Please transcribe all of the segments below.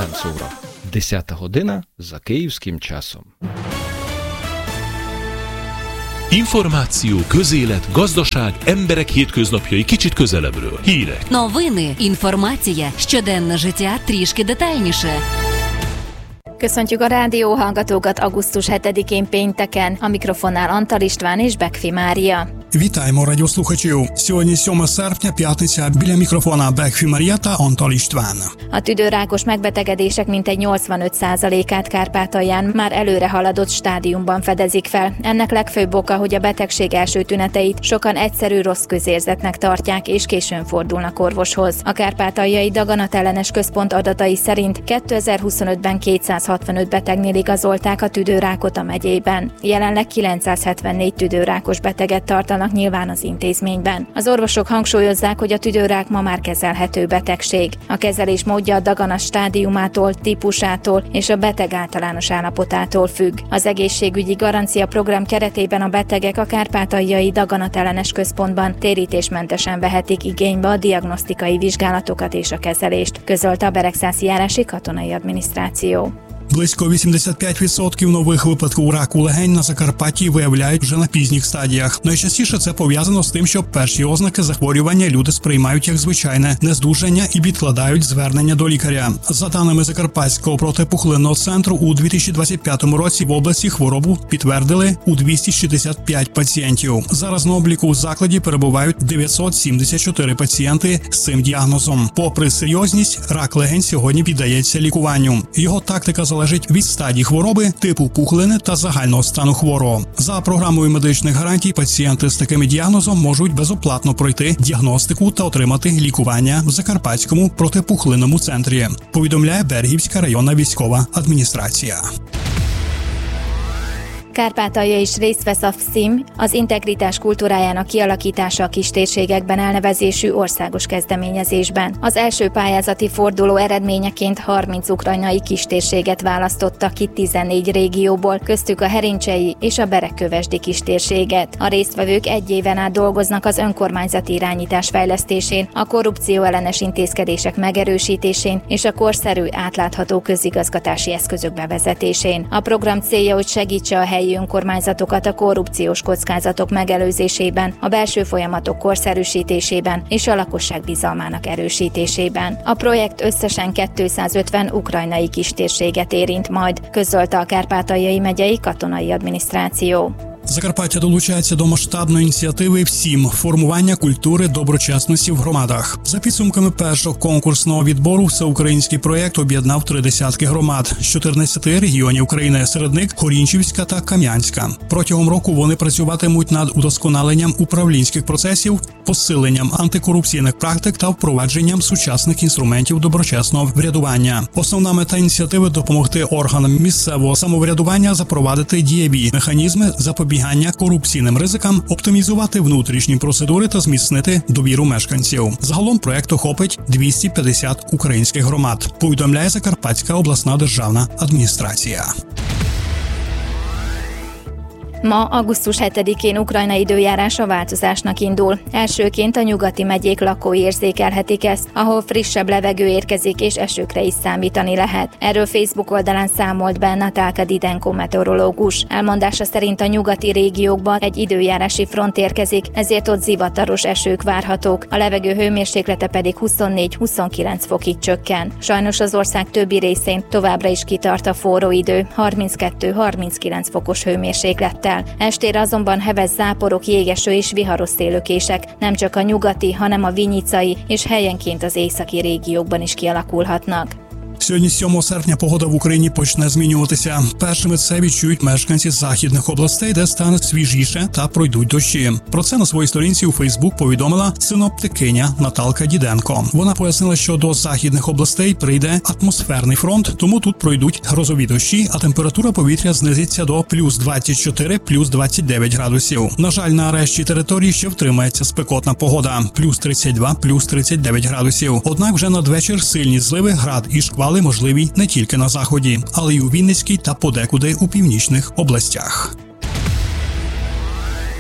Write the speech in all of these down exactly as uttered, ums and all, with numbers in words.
kilenc óra. десята година за kиївським часом. Információ, közélet, gazdaság, emberek hétköznapjai kicsit közelebbről. Hírek. Новини, інформація, щоденне життя трішки детальніше. Köszöntjük a rádió hallgatókat augusztus hetedikén pénteken. A mikrofonnál Antal István és Bekfi Mária. Вітаємо радіослухачів. Сьогодні сьоме серпня, п'ятниця. Біля мікрофона Бекфі Марія та Антал István. A tüdőrákos megbetegedések mintegy nyolcvanöt százalékát Kárpátalján már előre haladott stádiumban fedezik fel. Ennek legfőbb oka, hogy a betegség első tüneteit sokan egyszerű rossz közérzetnek tartják és későn fordulnak orvoshoz. A Kárpátaljai Daganatellenes Központ adatai szerint kétezer-huszonötben kétszázhatvanöt betegnél igazolták a tüdőrákot a megyében. Jelenleg kilencszázhetvennégy tüdőrákos beteget tartanak nyilván az intézményben. Az orvosok hangsúlyozzák, hogy a tüdőrák ma már kezelhető betegség. A kezelés módja a dagana stádiumától, típusától és a beteg általános állapotától függ. Az egészségügyi garancia program keretében a betegek a Kárpátaljai Daganatellenes Központban térítésmentesen vehetik igénybe a diagnosztikai vizsgálatokat és a kezelést, közölte a Beregszászi járási katonai adminisztráció. Близько вісімдесят п'ять відсотків нових випадків раку легень на Закарпатті виявляють вже на пізніх стадіях. Найчастіше це пов'язано з тим, що перші ознаки захворювання люди сприймають як звичайне нездужання і відкладають звернення до лікаря. За даними Закарпатського протипухлинного центру, у дві тисячі двадцять п'ятому році в області хворобу підтвердили у двісті шістдесят п'ять пацієнтів. Зараз на обліку у закладі перебувають дев'ятсот сімдесят чотири пацієнти з цим діагнозом. Попри серйозність, рак легень сьогодні піддається лікуванню. Його тактика залежить залежить від стадії хвороби, типу пухлини та загального стану хворого. За програмою медичних гарантій пацієнти з таким діагнозом можуть безоплатно пройти діагностику та отримати лікування в Закарпатському протипухлинному центрі, повідомляє Берегівська районна військова адміністрація. Kárpátalja is részt vesz a ФСZIM, az integritás kultúrájának kialakítása a kistérségekben elnevezésű országos kezdeményezésben. Az első pályázati forduló eredményeként harminc ukrajnai kistérséget választottak ki tizennégy régióból, köztük a Herincsei és a Beregkövesdi kistérséget. A résztvevők egy éven át dolgoznak az önkormányzati irányítás fejlesztésén, a korrupció ellenes intézkedések megerősítésén és a korszerű, átlátható közigazgatási eszközök bevezetésén. A program célja, hogy segítse a helyi önkormányzatokat a korrupciós kockázatok megelőzésében, a belső folyamatok korszerűsítésében és a lakosság bizalmának erősítésében. A projekt összesen kétszázötven ukrajnai kistérséget érint majd, közölte a Kárpátaljai megyei katonai adminisztráció. Закарпаття долучається до масштабної ініціативи ФСІМ – формування культури доброчесності в громадах. За підсумками першого конкурсного відбору всеукраїнський проєкт об'єднав три десятки громад з чотирнадцяти регіонів України, серед них Хорінчівська та Кам'янська. Протягом року вони працюватимуть над удосконаленням управлінських процесів, посиленням антикорупційних практик та впровадженням сучасних інструментів доброчесного врядування. Основна мета ініціативи – допомогти органам місцевого самоврядування запровадити дієві механізми запобігання корупційним ризикам, оптимізувати внутрішні процедури та зміцнити довіру мешканців. Загалом проект охопить двісті п'ятдесят українських громад, повідомляє Закарпатська обласна державна адміністрація. Ma, augusztus hetedikén Ukrajna időjárása változásnak indul. Elsőként a nyugati megyék lakói érzékelhetik ezt, ahol frissebb levegő érkezik és esőkre is számítani lehet. Erről Facebook oldalán számolt be Natálka Didenko meteorológus. Elmondása szerint a nyugati régiókban egy időjárási front érkezik, ezért ott zivataros esők várhatók, a levegő hőmérséklete pedig huszonnégy-huszonkilenc fokig csökken. Sajnos az ország többi részén továbbra is kitart a forró idő, harminckettő-harminckilenc fokos hőmérséklettel. Estére azonban heves záporok, jégeső és viharos szélőkések nem csak a nyugati, hanem a vinyicai és helyenként az északi régiókban is kialakulhatnak. Сьогодні, сьомого серпня, погода в Україні почне змінюватися. Першими це відчують мешканці західних областей, де стане свіжіше та пройдуть дощі. Про це на своїй сторінці у Фейсбук повідомила синоптикиня Наталка Діденко. Вона пояснила, що до західних областей прийде атмосферний фронт, тому тут пройдуть грозові дощі, а температура повітря знизиться до плюс двадцять чотири - плюс двадцять дев'ять градусів. На жаль, на решті території ще втримається спекотна погода – плюс тридцять два - плюс тридцять дев'ять градусів. Однак вже надвечір сильні зливи, град і шквали можливі не тільки на заході, але й у Вінницькій та подекуди у північних областях.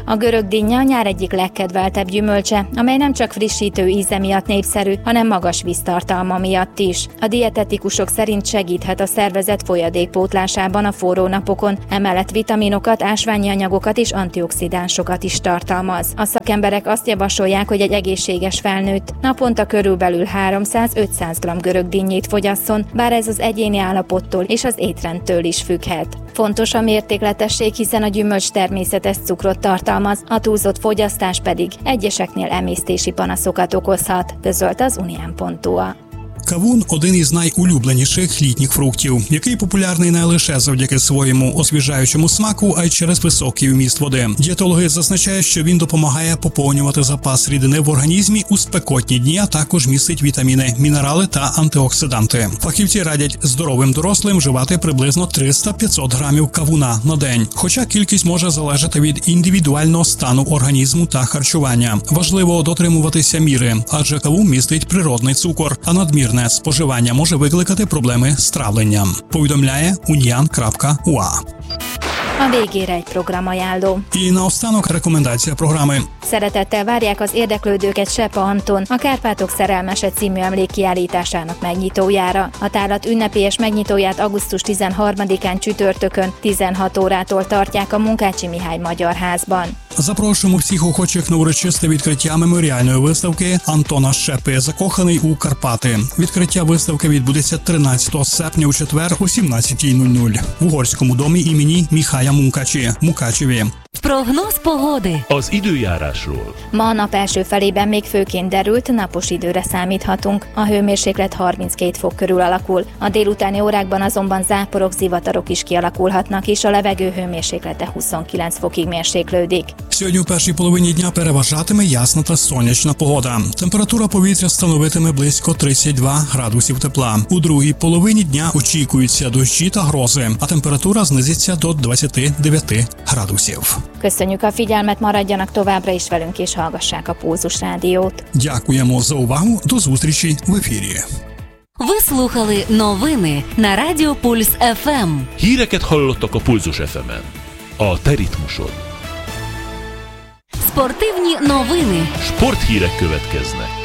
A görög dinnye a nyár egyik legkedveltebb gyümölcse, amely nem csak frissítő íze miatt népszerű, hanem magas víztartalma miatt is. A dietetikusok szerint segíthet a szervezet folyadékpótlásában a forró napokon, emellett vitaminokat, ásványi anyagokat és antioxidánsokat is tartalmaz. A szakemberek azt javasolják, hogy egy egészséges felnőtt naponta körülbelül háromszáz-ötszáz gramm görög dinnyét fogyasszon, bár ez az egyéni állapottól és az étrendtől is függhet. Fontos a mértékletesség, hiszen a gyümölcs természetes cukrot tartalmaz, a túlzott fogyasztás pedig egyeseknél emésztési panaszokat okozhat, közölte az unian pont hu a. Кавун – один із найулюбленіших літніх фруктів, який популярний не лише завдяки своєму освіжаючому смаку, а й через високий вміст води. Дієтологи зазначають, що він допомагає поповнювати запас рідини в організмі у спекотні дні, а також містить вітаміни, мінерали та антиоксиданти. Фахівці радять здоровим дорослим вживати приблизно триста-п'ятсот грамів кавуна на день, хоча кількість може залежати від індивідуального стану організму та харчування. Важливо дотримуватися міри, адже кавун містить природний цукор, а надмірне споживання може викликати проблеми з травленням, повідомляє unian крапка hu a. A végére egy programajánló. І наостанок рекомендація програми. Szeretettel várják az érdeklődőket Sepa Anton, a Kárpátok szerelmese című emlékkiállításának megnyitójára. A tárlat ünnepélyes megnyitóját augusztus tizenharmadikán csütörtökön tizenhat órától tartják a Munkácsi Mihály Magyar Házban. Запрошуємо всіх охочих на урочисте відкриття меморіальної виставки Антона Шепи «Закоханий у Карпати». Відкриття виставки відбудеться тринадцятого серпня у четвер о сімнадцятій нуль-нуль в Угорському домі імені Міхая Munkácsi, Mukácsivé. Прогноз pogody. Az időjárásról. Ma a nap első felében még főként derült, napos időre számíthatunk. A hőmérséklet harminckét fok körül alakul. A délutáni órákban azonban záporok, zivatarok is kialakulhatnak, és a levegő hőmérséklete huszonkilenc fokig mérséklődik. Сьогодні у першій половині дня переважатиме ясна та сонячна погода. Температура повітря становитиме близько тридцять два градусів тепла. У другій половині дня очікуються дощі та грози, а температура знизиться до двадцять дев'ять градусів. Köszönjük a figyelmet, maradjanak továbbra is velünk és hallgassák a Pulzus Rádiót. Дякуємо за увагу. До зустрічі в ефірі. Ви слухали новини на Радіо Пульс еф ем. Híreket hallottak a Pulzus еф ем-en. A te ritmusod. Спортивні новини. Sporthírek következnek.